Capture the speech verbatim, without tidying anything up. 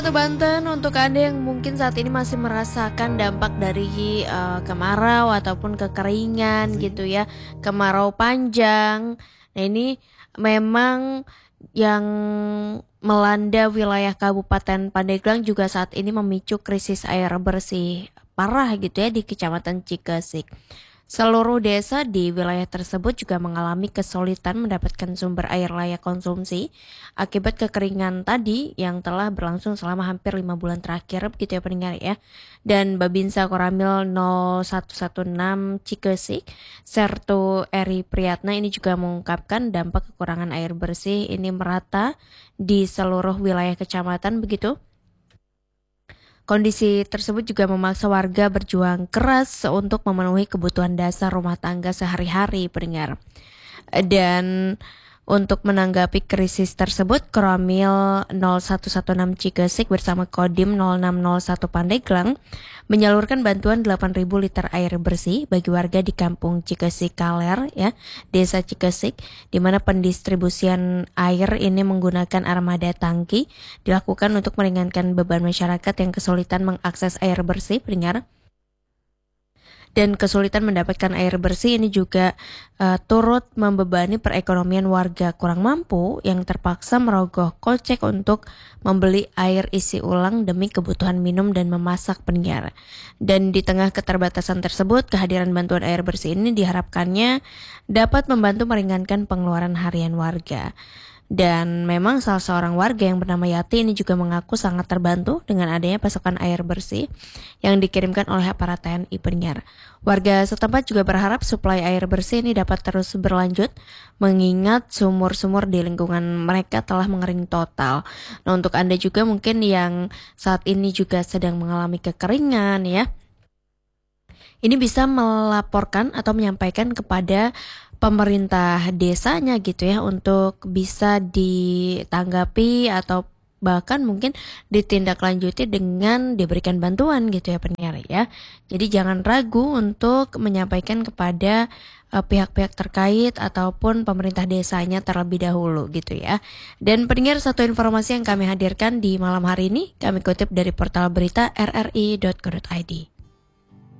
Satu Banten, untuk Anda yang mungkin saat ini masih merasakan dampak dari uh, kemarau ataupun kekeringan gitu ya, kemarau panjang. Nah ini memang yang melanda wilayah Kabupaten Pandeglang juga saat ini memicu krisis air bersih parah gitu ya di Kecamatan Cikesik. Seluruh desa di wilayah tersebut juga mengalami kesulitan mendapatkan sumber air layak konsumsi akibat kekeringan tadi yang telah berlangsung selama hampir lima bulan terakhir begitu ya pendengar ya. Dan Babinsa Koramil nol satu satu enam Cikesik, Sertu Eri Priyatna ini juga mengungkapkan dampak kekurangan air bersih ini merata di seluruh wilayah kecamatan begitu. Kondisi tersebut juga memaksa warga berjuang keras untuk memenuhi kebutuhan dasar rumah tangga sehari-hari, pendengar. Dan untuk menanggapi krisis tersebut, Koramil nol satu satu enam Cikesik bersama Kodim nol enam nol satu Pandeglang menyalurkan bantuan delapan ribu liter air bersih bagi warga di Kampung Cikesik Kaler ya, Desa Cikesik, di mana pendistribusian air ini menggunakan armada tangki dilakukan untuk meringankan beban masyarakat yang kesulitan mengakses air bersih, pendengar. Dan kesulitan mendapatkan air bersih ini juga uh, turut membebani perekonomian warga kurang mampu yang terpaksa merogoh kocek untuk membeli air isi ulang demi kebutuhan minum dan memasak, pendengar. Dan di tengah keterbatasan tersebut, kehadiran bantuan air bersih ini diharapkannya dapat membantu meringankan pengeluaran harian warga. Dan memang salah seorang warga yang bernama Yati ini juga mengaku sangat terbantu dengan adanya pasokan air bersih yang dikirimkan oleh aparat T N I, pendengar. Warga setempat juga berharap suplai air bersih ini dapat terus berlanjut mengingat sumur-sumur di lingkungan mereka telah mengering total. Nah, untuk Anda juga mungkin yang saat ini juga sedang mengalami kekeringan ya, ini bisa melaporkan atau menyampaikan kepada pemerintah desanya gitu ya untuk bisa ditanggapi atau bahkan mungkin ditindaklanjuti dengan diberikan bantuan gitu ya pendengar ya. Jadi jangan ragu untuk menyampaikan kepada uh, pihak-pihak terkait ataupun pemerintah desanya terlebih dahulu gitu ya. Dan pendengar, satu informasi yang kami hadirkan di malam hari ini kami kutip dari portal berita r r i dot co dot i d.